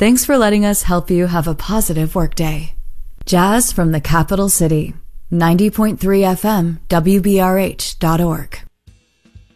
Thanks for letting us help you have a positive workday. Jazz from the Capital City, 90.3 FM, WBRH.org.